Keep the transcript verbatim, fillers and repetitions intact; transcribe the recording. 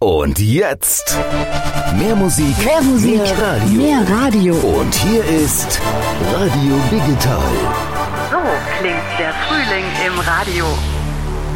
Und jetzt mehr Musik, mehr Musik, mehr Radio. Mehr Radio. Und hier ist Radio Digital. So klingt der Frühling im Radio.